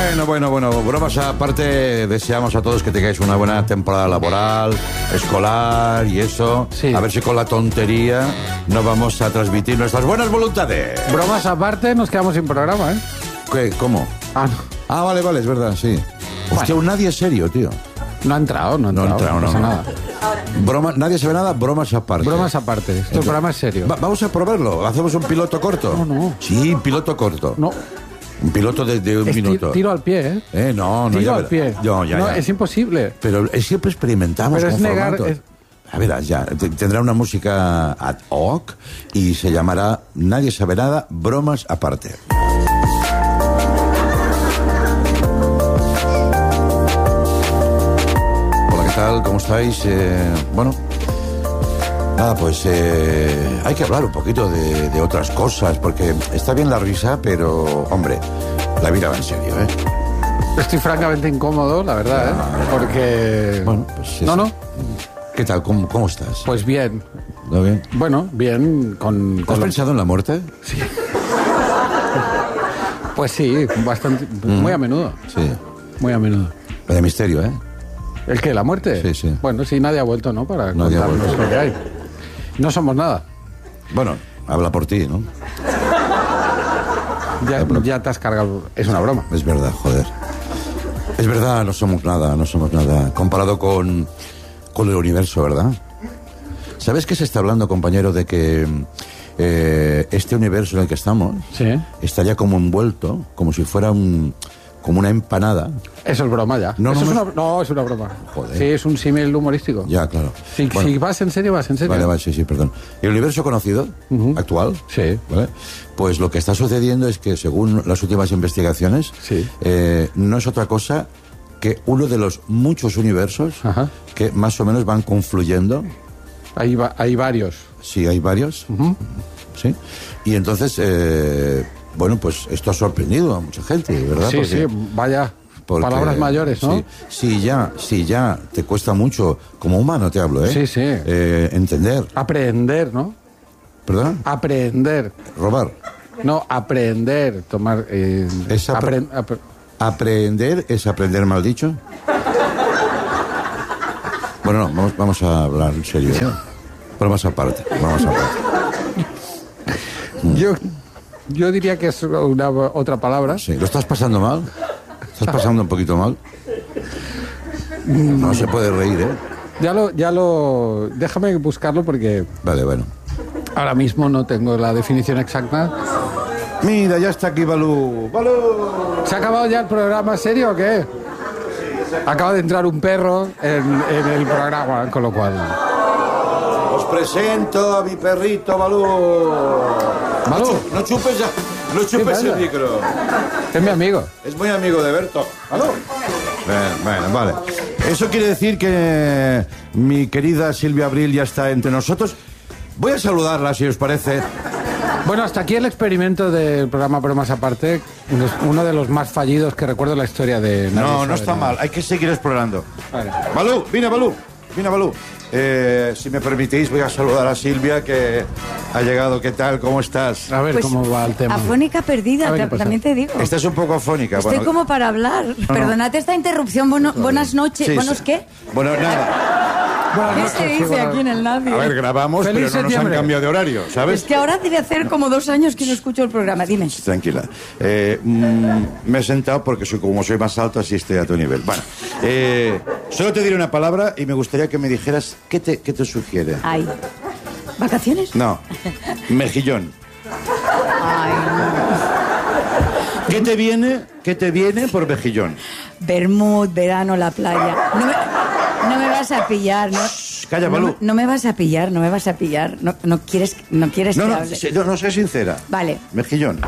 Bueno, bromas aparte, deseamos a todos que tengáis una buena temporada laboral, escolar y eso. Sí. A ver si con la tontería no vamos a transmitir nuestras buenas voluntades. Bromas aparte, nos quedamos sin programa, ¿eh? ¿Qué? ¿Cómo? Ah, no. Ah, vale, es verdad, sí. Hostia, nadie es serio, tío. No ha entrado, no pasa nada. Broma, nadie sabe nada, bromas aparte. Bromas aparte, este programa es serio. Vamos a probarlo, hacemos un piloto corto. No. Sí, piloto corto. No. Un piloto de un minuto. Tiro al pie, ¿eh? No, tiro ya al verás. pie. No, ya. Es imposible. Pero siempre experimentamos Pero con es negar... formatos. A ver, ya, tendrá una música ad hoc y se llamará Nadie sabe nada, bromas aparte. Hola, ¿qué tal? ¿Cómo estáis? Bueno, nada, pues hay que hablar un poquito de otras cosas, porque está bien la risa, pero, hombre, la vida va en serio, ¿eh? Estoy francamente incómodo, la verdad, ¿eh? Porque... Bueno, pues No. ¿Qué tal? ¿Cómo estás? Pues bien. ¿No bien? Bueno, bien con ¿Has pensado en la muerte? Sí. Pues sí, bastante... Muy a menudo. Sí. Muy a menudo. Vaya misterio, ¿eh? ¿El qué? ¿La muerte? Sí, sí. Bueno, sí, nadie ha vuelto, ¿no? Para Nadie ha contarnos vuelto. lo que hay. No somos nada. Bueno, habla por ti, ¿no? Ya te has cargado... Es una broma. Es verdad, joder. Es verdad, no somos nada. Comparado con el universo, ¿verdad? ¿Sabes qué se está hablando, compañero, de que este universo en el que estamos Sí. estaría como envuelto, como si fuera como una empanada? Eso es broma ya. No, Eso no, es no. una... No, es una broma. Joder. Sí, es un símil humorístico. Ya, claro. Si vas en serio, vas en serio. Vale, sí, perdón. El universo conocido, actual, Sí. ¿vale? Pues lo que está sucediendo es que, según las últimas investigaciones, Sí. no es otra cosa que uno de los muchos universos Ajá. que más o menos van confluyendo. Hay varios. Sí, hay varios. Sí. Y entonces, bueno, pues esto ha sorprendido a mucha gente, ¿verdad? Sí, vaya. Palabras mayores, ¿no? Sí, ya te cuesta mucho, como humano te hablo, ¿eh? Sí. Entender. Aprender, ¿no? ¿Perdón? Aprender. Robar. No, aprender. Tomar... Aprender es aprender mal dicho. Bueno, no, vamos a hablar en serio. Bromas aparte. Yo diría que es otra palabra. Sí. ¿Lo estás pasando mal? ¿Estás pasando un poquito mal? No se puede reír, ¿eh? Déjame buscarlo porque Vale, bueno. ahora mismo no tengo la definición exacta. Mira, ya está aquí Balú. ¡Balú! ¿Se ha acabado ya el programa serio o qué? Acaba de entrar un perro en el programa, con lo cual... Os presento a mi perrito Balú. Balú. No chupes ya. No chupes el micro. Es mi amigo. Es muy amigo de Berto. ¿Balú? Bueno, vale. Eso quiere decir que mi querida Silvia Abril ya está entre nosotros. Voy a saludarla, si os parece. Bueno, hasta aquí el experimento del programa Bromas Aparte, uno de los más fallidos que recuerdo en la historia de... No está mal, hay que seguir explorando. Vale. Balú, viene Balú. Si me permitís, voy a saludar a Silvia, que ha llegado. ¿Qué tal? ¿Cómo estás? A ver Pues, cómo va el tema. Afónica perdida, A ver, ¿qué pasa? también te digo. Estás un poco afónica. Estoy como para hablar. Perdonad esta interrupción. Buenas noches. Sí, ¿Buenos sí. qué? Bueno, nada. ¿Qué se dice aquí en el Navi? A ver, grabamos, Feliz pero no nos han septiembre. cambiado de horario, ¿sabes? Es que ahora debe hacer como 2 años que no escucho el programa. Dime. Tranquila. Me he sentado porque como soy más alto, así estoy a tu nivel. Bueno, solo te diré una palabra y me gustaría que me dijeras qué te sugiere. Ay. ¿Vacaciones? No, mejillón. Ay, ¿Qué te viene por mejillón? Bermud, verano, la playa. No me vas a pillar, ¿no? Calla, Balú. No me vas a pillar. No quieres que hable. No, sé sincera. Vale. Mejillón.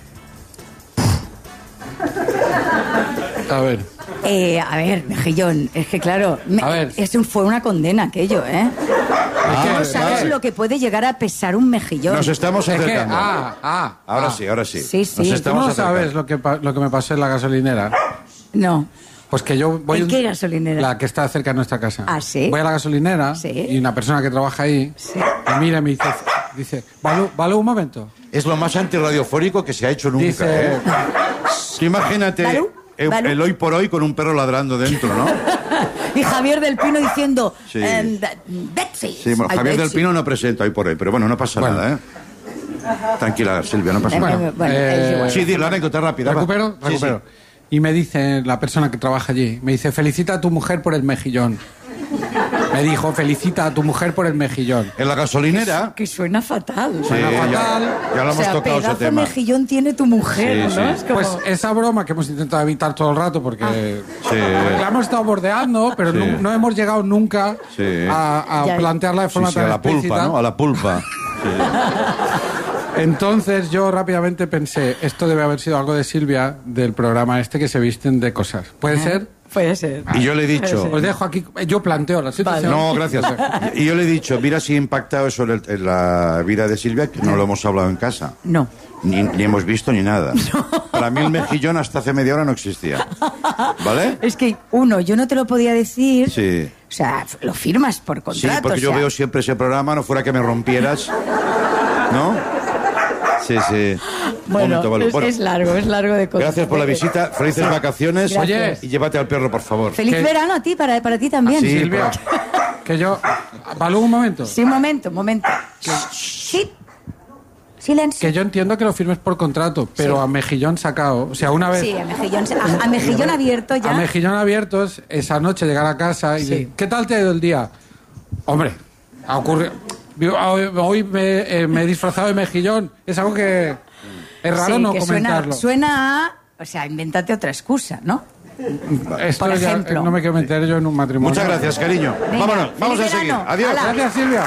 A ver. A ver, mejillón, es que claro, A ver. fue una condena aquello, ¿eh? No sabes lo que puede llegar a pesar un mejillón. Nos estamos Es que... acercando. Ahora sí. Sí, sí. Nos Tú estamos ¿Tú no acercando. sabes lo que me pasó en la gasolinera? No. Pues que yo voy... ¿En qué gasolinera? La que está cerca de nuestra casa. ¿Ah, sí? Voy a la gasolinera Sí. y una persona que trabaja ahí me mira y me dice, Balú, un momento. Es lo más antirradiofónico que se ha hecho nunca. Dice, Imagínate. ¿Balú? el hoy por hoy con un perro ladrando dentro, ¿no? Y Javier del Pino diciendo, Sí. Betsy. Sí, bueno, Ay, Javier del Betsy. Pino no presenta hoy por hoy, pero bueno, no pasa nada, ¿eh? Tranquila, Silvia, no pasa nada. Bueno, es igual. Sí, di la anécdota rápida. va. Recupero. Sí, sí. Y me dice la persona que trabaja allí, me dice, felicita a tu mujer por el mejillón. Me dijo, felicita a tu mujer por el mejillón. En la gasolinera... Que suena fatal. Sí, Suena fatal. ya lo O hemos sea, tocado ese pedazo tema. mejillón tiene tu mujer, Sí, ¿no? sí. Es como... Pues esa broma que hemos intentado evitar todo el rato porque Sí. la hemos estado bordeando, pero Sí. no hemos llegado nunca Sí. a Ya. plantearla de forma Sí, sí, tan a la pulpa, explícita. ¿no? A la pulpa. Entonces yo rápidamente pensé, esto debe haber sido algo de Silvia del programa este que se visten de cosas. ¿Puede ser? Puede ser. Y yo le he dicho... Os dejo aquí, yo planteo la situación. No, gracias. Y yo le he dicho, mira si ha impactado eso en la vida de Silvia, que no lo hemos hablado en casa. No. Ni hemos visto ni nada. Para mí el mejillón hasta hace media hora no existía. ¿Vale? Es que, uno, yo no te lo podía decir. Sí. O sea, lo firmas por Sí, contrato. porque yo o sea. veo siempre ese programa, no fuera que me rompieras. ¿No? Sí, sí. Bueno, Momento, vale. Bueno, es largo de cosas. gracias por la visita, felices vacaciones. Gracias. Y llévate al perro, por favor. Feliz ¿Qué? verano a ti, para ti también. Sí, Silvia, que yo... ¿Balú un momento? Sí, un momento. Sí. Silencio. Que yo entiendo que lo firmes por contrato, pero Sí. a mejillón sacado. O sea, una vez... Sí, a mejillón abierto ya. A mejillón abiertos, esa noche llegar a casa y Sí. decir, ¿qué tal te ha ido el día? Hombre, ha ocurrido... Hoy me he disfrazado de mejillón. Es algo que es raro Sí, no que comentarlo. suena a... O sea, invéntate otra excusa, ¿no? Esto por ya ejemplo. no me quiero meter yo en un matrimonio. Muchas gracias, cariño. Venga, Vámonos, vamos a feliz seguir. verano. Adiós. Hala. Gracias, Silvia.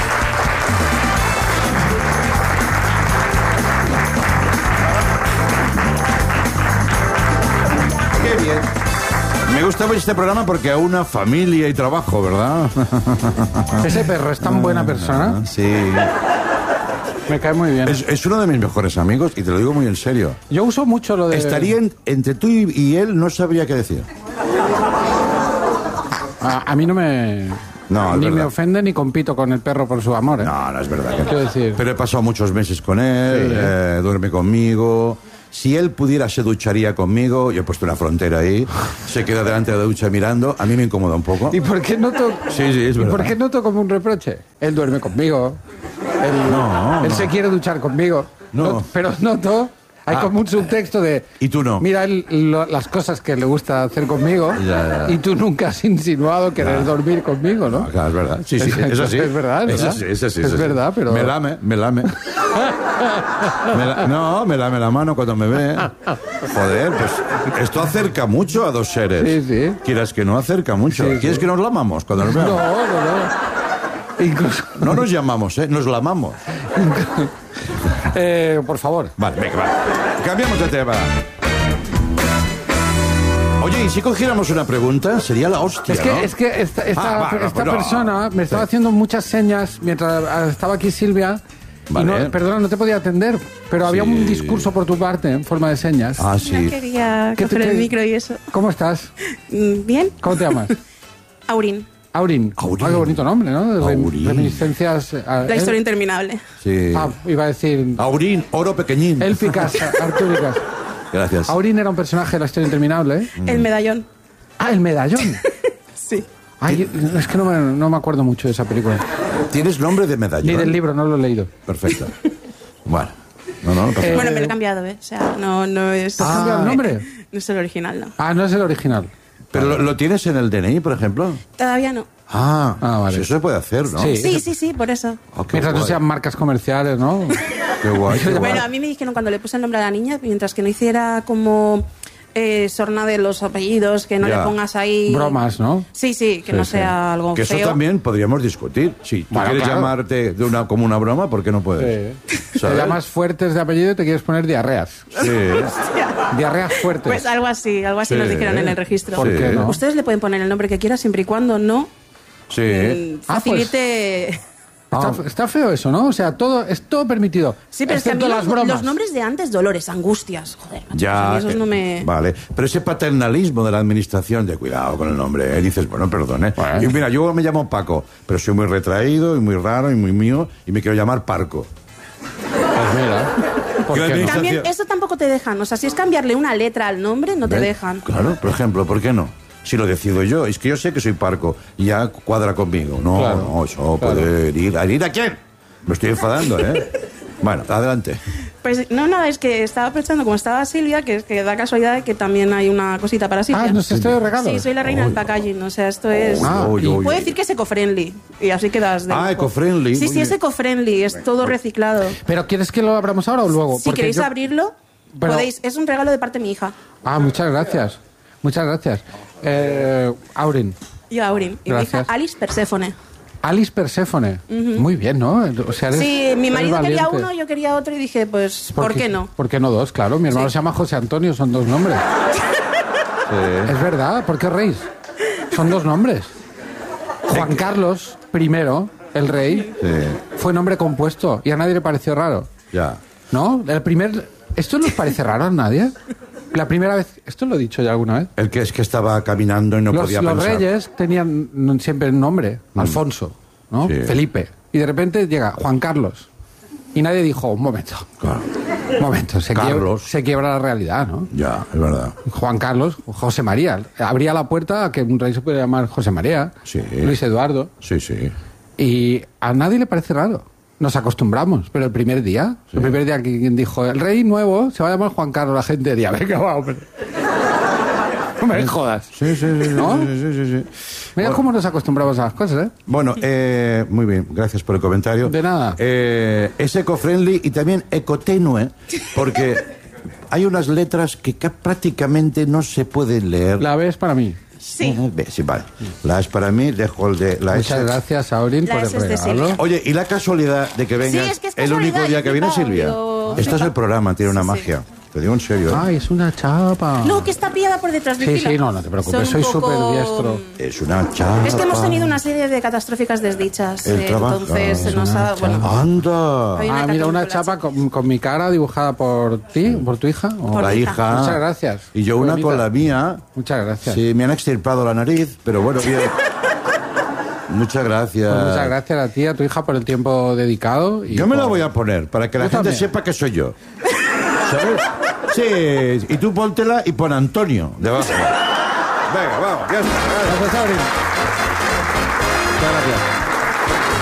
Qué bien. Me gusta mucho este programa porque aúna familia y trabajo, ¿verdad? Ese perro es tan buena persona. Sí. Me cae muy bien. Es uno de mis mejores amigos y te lo digo muy en serio. Yo uso mucho lo de... Estaría entre tú y él, no sabría qué decir. A mí no me... No, es ni me verdad. ofende ni compito con el perro por su amor, ¿eh? No, no es verdad. que no. Quiero decir... Pero he pasado muchos meses con él, Sí. duerme conmigo. Si él pudiera, se ducharía conmigo. Yo he puesto una frontera ahí. Se queda delante de la ducha mirando. A mí me incomoda un poco. ¿Y por qué noto... Sí, sí, es ¿Y verdad. por qué noto como un reproche? Él duerme conmigo. Él se quiere duchar conmigo. No. Pero noto... Hay como un subtexto de... Y tú no. Mira las cosas que le gusta hacer conmigo Ya. y tú nunca has insinuado querer dormir conmigo, ¿no? No, claro, es verdad. Sí, sí, Es- eso sí. es verdad, Eso ¿verdad? sí, eso sí. Es eso sí. verdad, pero- Me lame. Me lame la mano cuando me ve. Joder, pues esto acerca mucho a dos seres. Sí, sí. Quieras que no, acerca mucho. Sí, sí. ¿Quieres que nos lamamos cuando nos No, veamos? no. Incluso... No nos llamamos, nos lamamos. por favor. Vale, venga, vale. Cambiamos de tema. Oye, ¿y si cogiéramos una pregunta? Sería la hostia, Es que, ¿no? es que esta Bueno, pues no. persona me estaba haciendo muchas señas mientras estaba aquí Silvia. Vale. Y no, perdona, no te podía atender, pero había un discurso por tu parte en forma de señas. Ah, No sí. quería ¿Qué te- coger el qué- micro y eso. ¿Cómo estás? Bien, ¿Cómo te llamas? Aurin. Aurin. Aurin. Ah, qué bonito nombre, ¿no? Aurin. Reminiscencias. La historia interminable. Sí. Iba a decir. Aurín, oro pequeñín. Élficas, artúricas. Gracias. Aurin era un personaje de la historia interminable. ¿Eh? El medallón. Ah, el medallón. Sí. Ay, es que no me acuerdo mucho de esa película. ¿Tienes nombre de medallón? Ni del libro, no lo he leído. Perfecto. Bueno. No pasa nada. Bueno, me lo he cambiado, ¿eh? O sea, no es... ¿Te has cambiado el nombre? No es el original, no. Ah, no es el original. ¿Pero lo tienes en el DNI, por ejemplo? Todavía no. Ah, vale. sí, eso se puede hacer, ¿no? Sí. Sí, por eso. Ah, qué Mientras no guay. sean marcas comerciales, ¿no? Qué guay, qué guay. Bueno, a mí me dijeron cuando le puse el nombre a la niña, mientras que no hiciera como sorna de los apellidos, que no Ya. le pongas ahí... Bromas, ¿no? Sí, que no sea algo Que eso feo. también podríamos discutir. Si tú Bueno, quieres claro. llamarte como una broma, ¿por qué no puedes? Te ¿Sabes? llamas fuertes de apellido y te quieres poner diarreas. Sí. Diarreas fuertes. Pues algo así Sí. nos dijeron en el registro. ¿Por qué no? Ustedes le pueden poner el nombre que quieran siempre y cuando no Sí. facilite... Está feo eso, ¿no? O sea, es todo permitido. Sí, pero es que a mí excepto las bromas. los nombres de antes, Dolores, Angustias, joder, macho, Ya. a mí esos no me... Vale. Pero ese paternalismo de la administración, de cuidado con el nombre, dices, bueno, perdone. Bueno. Y mira, yo me llamo Paco, pero soy muy retraído y muy raro y muy mío y me quiero llamar Parco. Pues mira. ¿Por qué no? También, eso tampoco te dejan. O sea, si es cambiarle una letra al nombre, no te ¿Ves? dejan. Claro, por ejemplo, ¿por qué no? Si lo decido yo, es que yo sé que soy parco y ya cuadra conmigo. No, Claro, no, eso puede ir. ¿Ir a quién? Me estoy enfadando, ¿eh? Bueno, adelante. Pues no, nada, es que estaba pensando, como estaba Silvia, que da casualidad de que también hay una cosita para Silvia. Ah, ¿no es esto de regalos? Sí, soy la reina del packaging, o sea, esto es... Puedo decir que es eco-friendly, y así quedas de... Ah, eco-friendly. Sí, Muy sí, es bien. eco-friendly, es todo reciclado. ¿Pero quieres que lo abramos ahora o luego? Si Porque queréis yo- abrirlo, Pero- podéis. Es un regalo de parte de mi hija. Ah, muchas gracias. Muchas gracias. Aurin, Yo, Aurin. Y mi hija, Gracias. Alice Perséfone. Alice Perséfone. Muy bien, ¿no? O sea, eres, Sí, mi eres marido quería valiente. uno, yo quería otro, y dije, pues, ¿por qué no? ¿Por qué no dos? Claro, mi hermano Sí. se llama José Antonio, son dos nombres. Es verdad, ¿por qué reís? Son dos nombres. Juan Carlos I, el rey, Sí, fue nombre compuesto y a nadie le pareció raro. ya. ¿No? ¿Esto nos parece raro a nadie? La primera vez... ¿Esto lo he dicho ya alguna vez? El que es que estaba caminando y no podía Los pensar. reyes tenían siempre un nombre, Alfonso, ¿no? Sí. Felipe. Y de repente llega Juan Carlos. Y nadie dijo, un momento, Claro, un momento, Carlos. se quiebra la realidad, ¿no? ya, es verdad. Juan Carlos, José María. Abría la puerta a que un rey se pudiera llamar José María, Sí. Luis Eduardo. Sí, sí. Y a nadie le parece raro. Nos acostumbramos, pero el primer día que quien dijo, el rey nuevo se va a llamar Juan Carlos, la gente diría, venga, va, hombre. No me jodas. Sí, sí, sí, ¿No? sí, sí, sí. Mira cómo nos acostumbramos a las cosas, ¿eh? Bueno, muy bien, gracias por el comentario. De nada. Es eco-friendly y también ecotenue, porque hay unas letras que prácticamente no se pueden leer. La B es para mí. Sí. Sí, vale. La es para mí, dejo el de la Muchas S. gracias, Aurin, La por el S es de regalo. Silvia. Oye, ¿y la casualidad de que vengas Sí, es que es el único casualidad, día yo que viene, flipaba, Silvia? yo Esto es el flipaba. programa, tiene una Sí, sí. magia. Te digo en serio, ¿eh? Ay, es una chapa. No, que está pillada por detrás de Sí, sí, no te preocupes, Son soy un poco- súper diestro. Es una chapa. Es que hemos tenido una serie de catastróficas desdichas. El trabajo. Entonces se Es nos ha... Bueno, ¡Anda! Hay una Ah, mira, una católica chapa con mi cara dibujada por ti, por tu hija. Oh, Por La mi hija. Muchas gracias. Y yo Muy una bonita. con la mía. Muchas gracias. Sí, me han extirpado la nariz, pero bueno, bien. Muchas gracias. Pues muchas gracias a ti, a tu hija, por el tiempo dedicado. Y Yo me la por- voy a poner para que la Yo gente también. sepa que soy yo. ¿Sabes? Sí, y tú póntela y pon Antonio debajo. Venga, vamos, ya está. Gracias, Aurin. Muchas gracias.